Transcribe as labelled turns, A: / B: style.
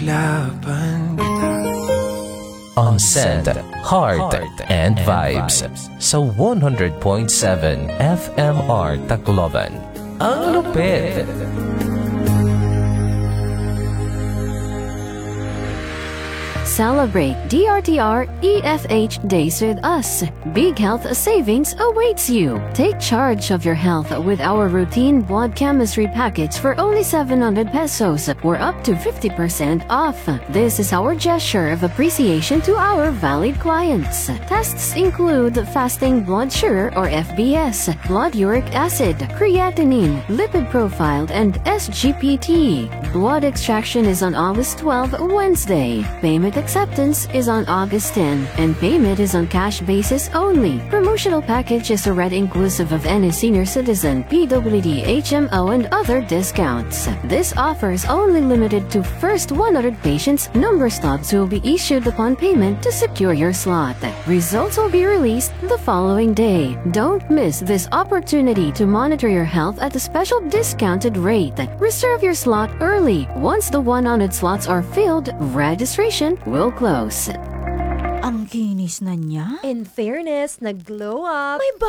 A: Pinaglaban kita.
B: On Send, Heart and Vibes sa 100.7 FMR Tacloban. Ang lupit!
C: Celebrate DRTR EFH Days with us. Big health savings awaits you. Take charge of your health with our routine blood chemistry package for only 700 pesos or up to 50% off. This is our gesture of appreciation to our valued clients. Tests include fasting blood sugar or FBS, blood uric acid, creatinine, lipid profile, and SGPT. Blood extraction is on August 12, Wednesday. Payment acceptance is on August 10, and payment is on cash basis only. Promotional package is already inclusive of any senior citizen, PWD, HMO, and other discounts. This offer is only limited to first 100 patients. Number slots will be issued upon payment to secure your slot. Results will be released the following day. Don't miss this opportunity to monitor your health at a special discounted rate. Reserve your slot early. Once the 100 slots are filled, registration will close.
D: Ang kinis na niya.
E: In fairness, nag-glow up.
D: May